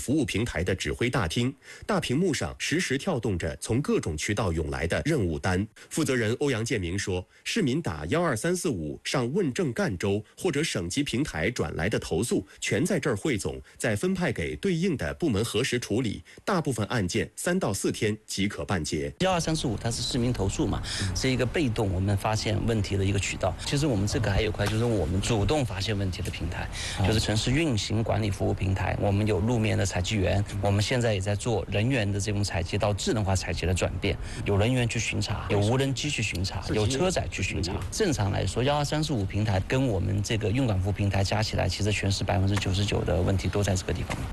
服务平台的指挥大厅，大屏幕上实时跳动着从各种渠道涌来的任务单。负责人欧阳建明说，市民打12345上问政赣州或者省级平台转来的投诉，全在这儿汇总，再分派给对应的部门核实处理。大部分案件3到4天即可办结。 12345它是市民投诉嘛，是一个被动我们发现问题的一个渠道。其实我们这个还有一块就是我们主动发现问题的平台，就是城市运行管理服务平台。我们有路面的采集员，我们现在也在做人员的这种采集到智能化采集的转变，有人员去巡查，有无人机去巡查，有车载去巡查。正常来说，12345平台跟我们这个运管服务平台加起来，其实全市99%的问题都在这个地方。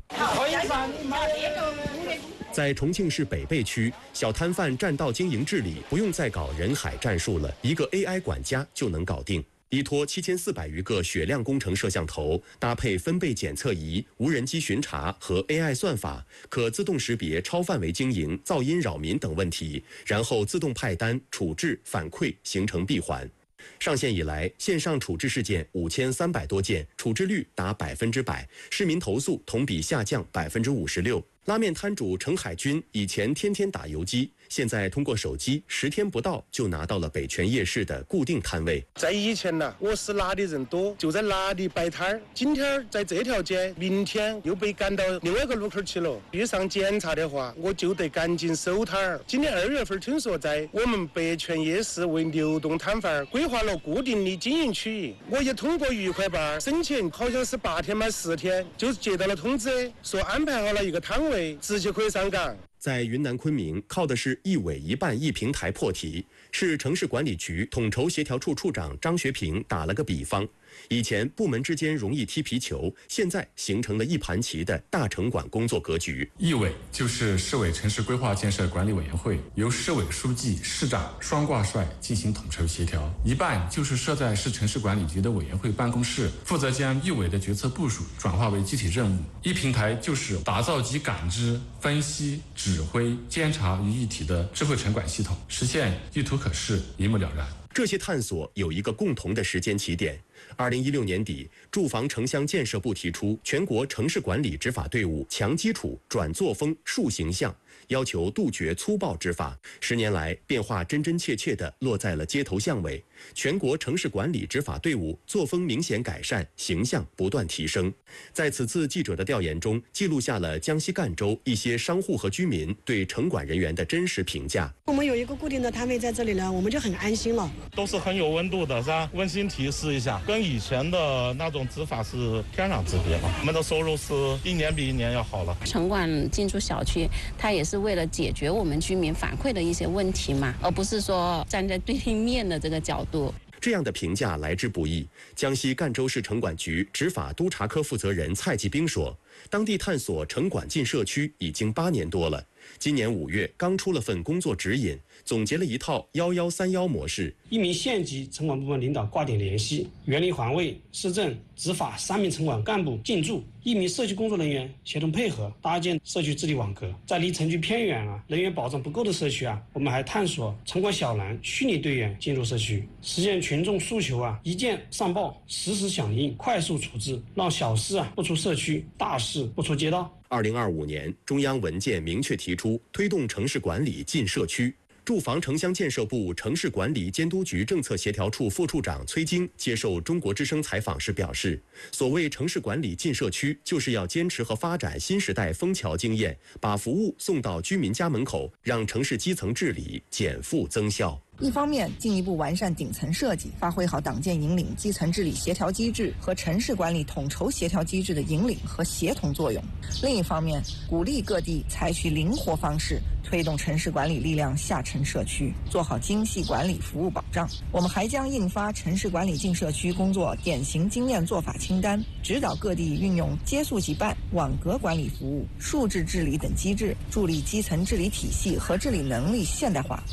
在重庆市北碚区，小摊贩占道经营治理不用再搞人海战术了，一个 AI 管家就能搞定。依托7400余个血量工程摄像头，搭配分贝检测仪、无人机巡查和 AI 算法，可自动识别超范围经营、噪音扰民等问题，然后自动派单、处置、反馈，形成闭环。上线以来，线上处置事件5300多件，处置率达100%，市民投诉同比下降56%。拉面摊主程海军以前天天打游击，现在通过手机10天不到就拿到了北泉夜市的固定摊位。 在以前呢，我是哪里人多就在哪里摆摊儿，今天在这条街，明天又被赶到另外一个路口去了。遇上检查的话，我就得赶紧收摊儿。今年2月份听说在我们北泉夜市为流动摊贩规划了固定的经营区域，我也通过愉快吧申请，好像是8天满10天，就接到了通知，说安排好了一个摊位。直接可以上岗。 在云南昆明，靠的是一委一办一平台破题。市城市管理局统筹协调处处长张学平打了个比方：以前部门之间容易踢皮球，现在形成了一盘棋的大城管工作格局。 一委就是市委城市规划建设管理委员会，由市委书记、市长双挂帅进行统筹协调；一办就是设在市城市管理局的委员会办公室，负责将一委的决策部署转化为具体任务；一平台就是打造集感知、分析、指挥、监察于一体的智慧城管系统，实现一图可视、一目了然。 这些探索有一个共同的时间起点。2016年底，住房城乡建设部提出全国城市管理执法队伍强基础、转作风、树形象，要求杜绝粗暴执法。10年来，变化真真切切地落在了街头巷尾。全国城市管理执法队伍作风明显改善，形象不断提升。在此次记者的调研中，记录下了江西赣州一些商户和居民对城管人员的真实评价。 我们有一个固定的摊位在这里呢，我们就很安心了。 都是很有温度的，是吧？温馨提示一下，跟以前的那种执法是天壤之别了。我们的收入是1年比1年要好了。 城管进驻小区，它也是为了解决我们居民反馈的一些问题嘛，而不是说站在对立面的这个角度。 这样的评价来之不易。江西赣州市城管局执法督察科负责人蔡继兵说，当地探索城管进社区已经8年多了，今年5月刚出了份工作指引，总结了一套1131模式。 1名县级城管部门领导挂点联系，园林环卫、市政、执法3名城管干部进驻，1名社区工作人员协同配合搭建社区治理网格。在离城区偏远人员保障不够的社区我们还探索城管小蓝虚拟队员进入社区，实现群众诉求一键上报、实时响应、快速处置，让小事不出社区，大事不出街道。 2025年，中央文件明确提出推动城市管理进社区。住房城乡建设部城市管理监督局政策协调处副处长崔晶接受中国之声采访时表示，所谓城市管理进社区，就是要坚持和发展新时代枫桥经验，把服务送到居民家门口，让城市基层治理减负增效。 一方面，进一步完善顶层设计，发挥好党建引领基层治理协调机制和城市管理统筹协调机制的引领和协同作用；另一方面，鼓励各地采取灵活方式，推动城市管理力量下沉社区，做好精细管理服务保障。我们还将印发城市管理进社区工作典型经验做法清单，指导各地运用接速即办、网格管理服务、数字治理等机制，助力基层治理体系和治理能力现代化。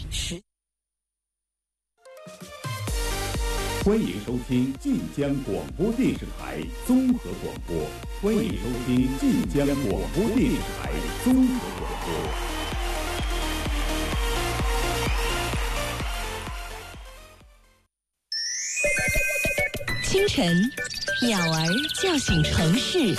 欢迎收听晋江广播电视台综合广播。欢迎收听晋江广播电视台综合广播。 清晨，鸟儿叫醒城市。